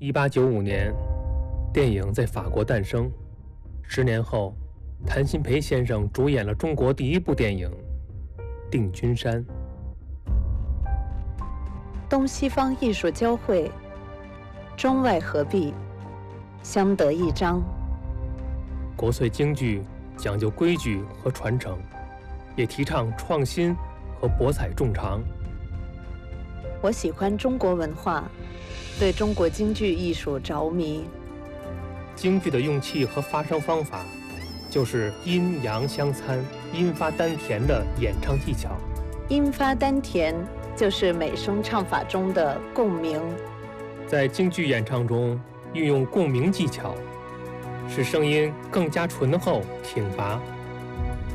1895年，电影在法国诞生。10年后，谭鑫培先生主演了中国第一部电影《定军山》。 东西方艺术交汇，中外合璧，相得益彰。 国粹京剧讲究规矩和传承，也提倡创新和博采众长。 我喜欢中国文化，对中国京剧艺术着迷。 京剧的用气和发声方法，就是阴阳相参、阴发丹田的演唱技巧。 阴发丹田就是美声唱法中的共鸣。 在京剧演唱中运用共鸣技巧，使声音更加醇厚挺拔